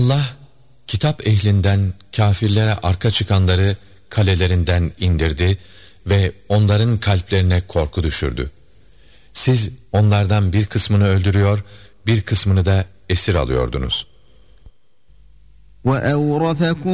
Allah kitap ehlinden kâfirlere arka çıkanları kalelerinden indirdi ve onların kalplerine korku düşürdü. Siz onlardan bir kısmını öldürüyor, bir kısmını da esir alıyordunuz. وَأَوْرَثَكُمْ